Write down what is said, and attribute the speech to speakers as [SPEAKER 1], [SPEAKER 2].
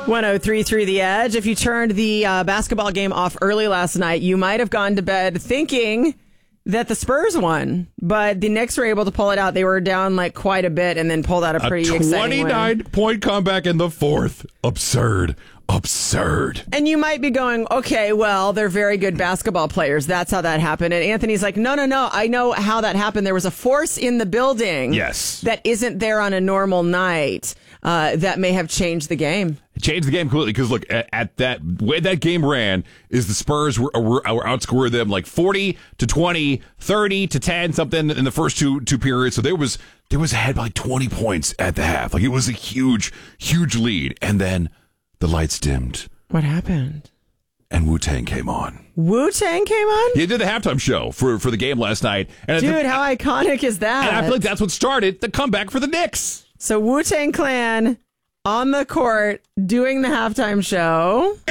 [SPEAKER 1] 103.3 The Edge. If you turned the basketball game off early last night, you might have gone to bed thinking that the Spurs won, but the Knicks were able to pull it out. They were down like quite a bit and then pulled out a pretty exciting win.
[SPEAKER 2] 29-point comeback in the fourth. Absurd.
[SPEAKER 1] And you might be going, okay, well, they're very good basketball players. That's how that happened. And Anthony's like, no. I know how that happened. There was a force in the building that isn't there on a normal night that may have changed the game.
[SPEAKER 2] It changed the game completely because, look, at that way that game ran is the Spurs were outscored them like 40-20, 30-10, something in the first two periods. So there was ahead by like 20 points at the half. Like it was a huge lead. And then the lights dimmed.
[SPEAKER 1] What happened?
[SPEAKER 2] And Wu-Tang came on.
[SPEAKER 1] Wu-Tang came on?
[SPEAKER 2] He did the halftime show for the game last night. And
[SPEAKER 1] dude, how iconic is that?
[SPEAKER 2] And I feel like that's what started the comeback for the Knicks.
[SPEAKER 1] So Wu-Tang Clan on the court doing the halftime show.